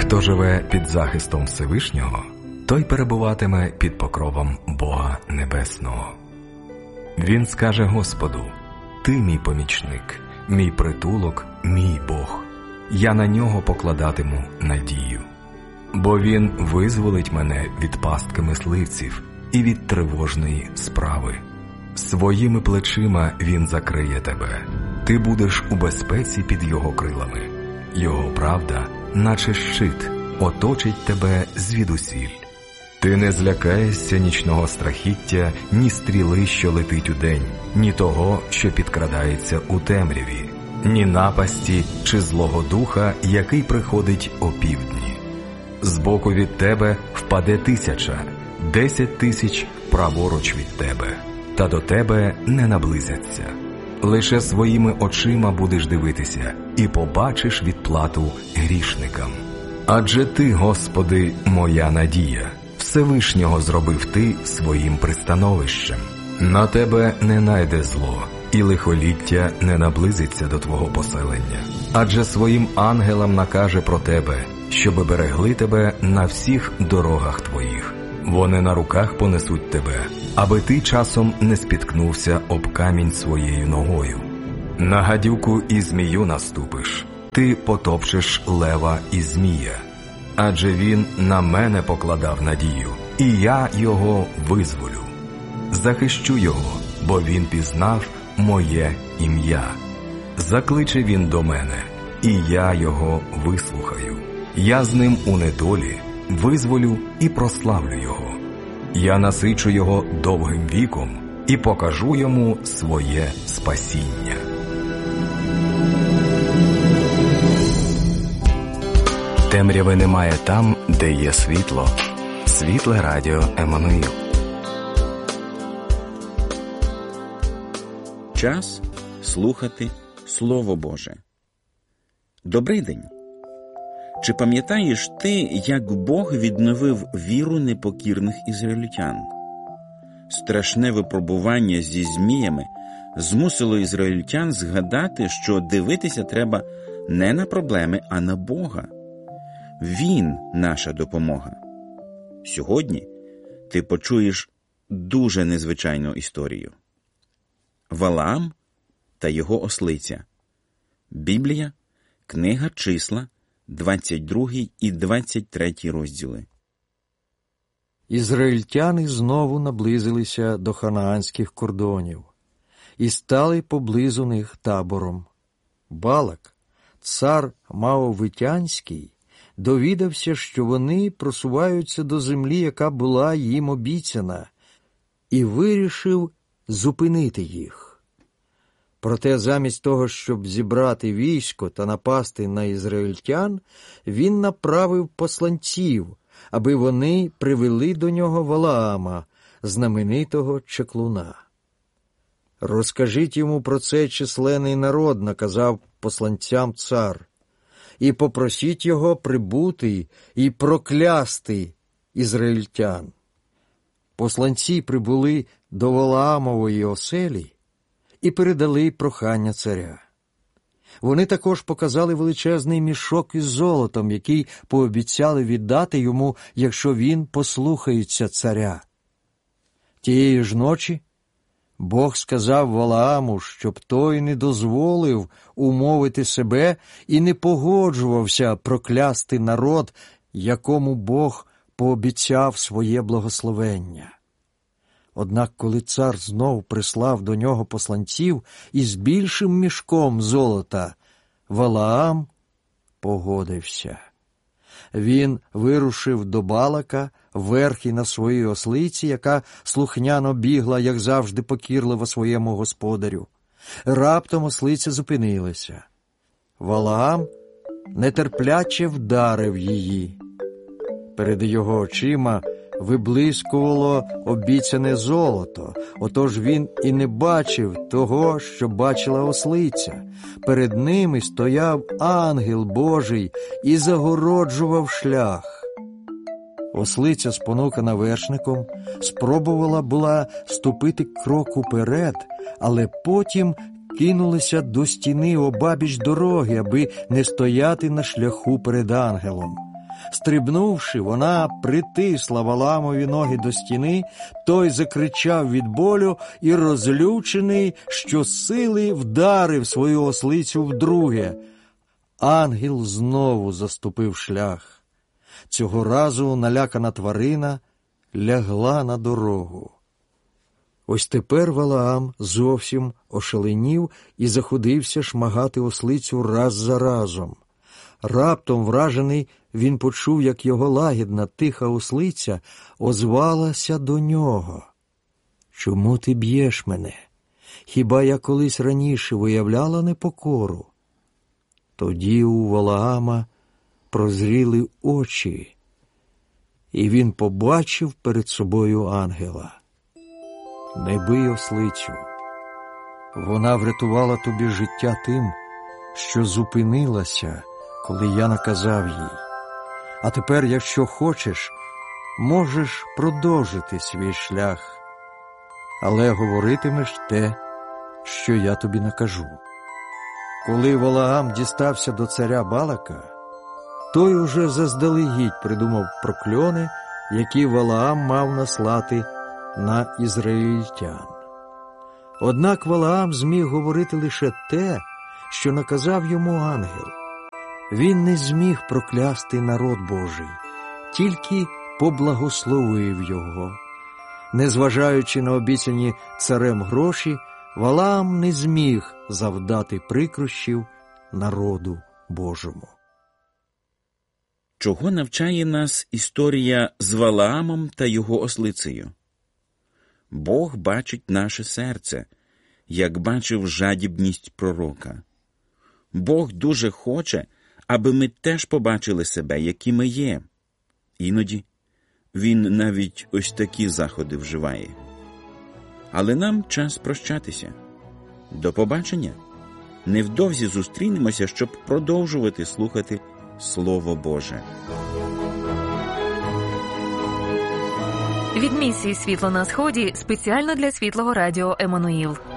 Хто живе під захистом Всевишнього, той перебуватиме під покровом Бога Небесного. Він скаже Господу: «Ти мій помічник, мій притулок, мій Бог. Я на нього покладатиму надію. Бо він визволить мене від пастки мисливців і від тривожної справи. Своїми плечима він закриє тебе. Ти будеш у безпеці під його крилами. Його правда, наче щит, оточить тебе звідусіль. Ти не злякаєшся нічного страхіття, ні стріли, що летить удень, ні того, що підкрадається у темряві, ні напасті чи злого духа, який приходить опівдні. Збоку від тебе впаде 1000, 10 000 праворуч від тебе, та до тебе не наблизяться. Лише своїми очима будеш дивитися і побачиш відплату грішникам. Адже ти, Господи, моя надія, Всевишнього зробив ти своїм пристановищем. На тебе не найде зло, і лихоліття не наблизиться до твого поселення. Адже своїм ангелам накаже про тебе, щоби берегли тебе на всіх дорогах твоїх. Вони на руках понесуть тебе, аби ти часом не спіткнувся об камінь своєю ногою. На гадюку і змію наступиш, ти потопчеш лева і змія. Адже він на мене покладав надію, і я його визволю. Захищу його, бо він пізнав моє ім'я. Закличе він до мене, і я його вислухаю. Я з ним у недолі визволю і прославлю його. Я насичу його довгим віком і покажу йому своє спасіння. Темряви немає там, де є світло. Світле радіо Еммануїл. Час слухати Слово Боже. Добрий день! Чи пам'ятаєш ти, як Бог відновив віру непокірних ізраїльтян? Страшне випробування зі зміями змусило ізраїльтян згадати, що дивитися треба не на проблеми, а на Бога. Він – наша допомога. Сьогодні ти почуєш дуже незвичайну історію. Валаам та його ослиця. Біблія, книга Числа, 22 і 23 розділи. Ізраїльтяни знову наблизилися до ханаанських кордонів і стали поблизу них табором. Балак, цар Моавитянський, довідався, що вони просуваються до землі, яка була їм обіцяна, і вирішив зупинити їх. Проте замість того, щоб зібрати військо та напасти на ізраїльтян, він направив посланців, аби вони привели до нього Валаама, знаменитого чаклуна. «Розкажіть йому про цей численний народ», – наказав посланцям цар, «і попросіть його прибути і проклясти ізраїльтян». Посланці прибули до Валаамової оселі і передали прохання царя. Вони також показали величезний мішок із золотом, який пообіцяли віддати йому, якщо він послухається царя. Тієї ж ночі Бог сказав Валааму, щоб той не дозволив умовити себе і не погоджувався проклясти народ, якому Бог пообіцяв своє благословення. Однак, коли цар знов прислав до нього посланців із більшим мішком золота, Валаам погодився. Він вирушив до Балака верхи на своїй ослиці, яка слухняно бігла, як завжди, покірливо своєму господарю. Раптом ослиця зупинилася. Валаам нетерпляче вдарив її. Перед його очима виблискувало обіцяне золото, отож він і не бачив того, що бачила ослиця. Перед ними стояв ангел Божий і загороджував шлях. Ослиця, спонукана вершником, спробувала була ступити крок уперед, але потім кинулася до стіни обабіч дороги, аби не стояти на шляху перед ангелом. Стрибнувши, вона притисла Валаамові ноги до стіни, той закричав від болю і, розлючений, щосили вдарив свою ослицю вдруге. Ангел знову заступив шлях. Цього разу налякана тварина лягла на дорогу. Ось тепер Валаам зовсім ошаленів і заходився шмагати ослицю раз за разом. Раптом, вражений, він почув, як його лагідна, тиха ослиця озвалася до нього. «Чому ти б'єш мене? Хіба я колись раніше виявляла непокору?» Тоді у Валаама прозріли очі, і він побачив перед собою ангела. «Не бий ослицю. Вона врятувала тобі життя тим, що зупинилася, коли я наказав їй. А тепер, якщо хочеш, можеш продовжити свій шлях, але говоритимеш те, що я тобі накажу». Коли Валаам дістався до царя Балака, той уже заздалегідь придумав прокльони, які Валаам мав наслати на ізраїльтян. Однак Валаам зміг говорити лише те, що наказав йому ангел. Він не зміг проклясти народ Божий, тільки поблагословив його. Незважаючи на обіцяні царем гроші, Валаам не зміг завдати прикрощів народу Божому. Чого навчає нас історія з Валаамом та його ослицею? Бог бачить наше серце, як бачив жадібність пророка. Бог дуже хоче, аби ми теж побачили себе, які ми є. Іноді Він навіть ось такі заходи вживає. Але нам час прощатися. До побачення. Невдовзі зустрінемося, щоб продовжувати слухати Слово Боже. Від місії «Світло на Сході» спеціально для Світлого Радіо Еммануїл.